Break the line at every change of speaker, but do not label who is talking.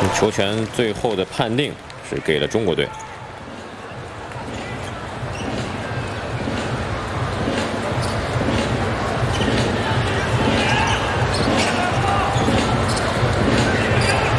球权最后的判定是给了中国队。